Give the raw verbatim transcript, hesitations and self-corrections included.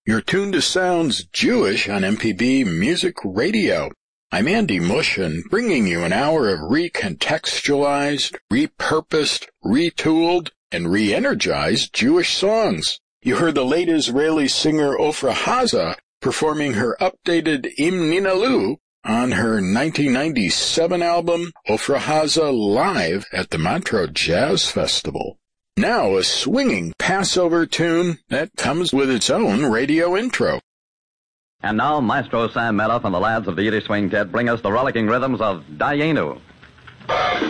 You're tuned to Sounds Jewish on M P B Music Radio. I'm Andy Mushin, bringing you an hour of recontextualized, repurposed, retooled, and re-energized Jewish songs. You heard the late Israeli singer Ofra Haza performing her updated Im Ninalu on her nineteen ninety-seven album Ofra Haza Live at the Montreux Jazz Festival. Now a swinging Passover tune that comes with its own radio intro. And now Maestro Sam Medoff and the lads of the Yiddish Swing Tet bring us the rollicking rhythms of Dayenu.